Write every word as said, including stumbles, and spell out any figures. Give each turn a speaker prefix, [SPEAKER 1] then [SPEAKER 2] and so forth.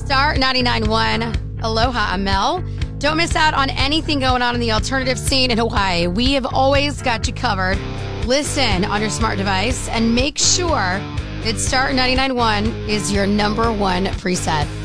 [SPEAKER 1] Star ninety-nine point one. Aloha, Amel. Don't miss out on anything going on in the alternative scene in Hawaii. We have always got you covered. Listen on your smart device and make sure that Star ninety-nine point one is your number one preset.